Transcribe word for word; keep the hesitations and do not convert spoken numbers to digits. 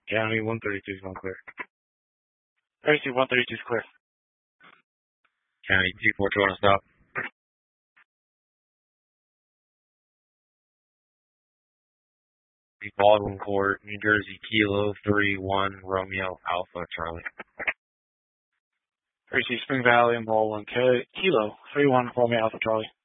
County one thirty-two is on clear. Tracy, one thirty-two is clear. County two four two on stop. Baldwin Court, New Jersey, Kilo three one Romeo Alpha Charlie. Tracy, Spring Valley and Baldwin, Kilo three one Romeo Alpha Charlie.